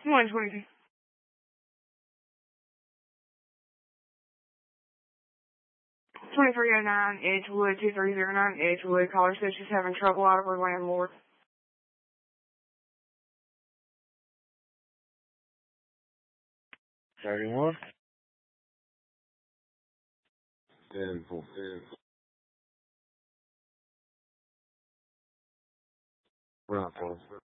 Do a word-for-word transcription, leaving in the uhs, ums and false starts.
one twenty. twenty-three oh nine Edgewood, two three zero nine Edgewood. Caller says she's having trouble out of her landlord. thirty-one? ten four. We're not close.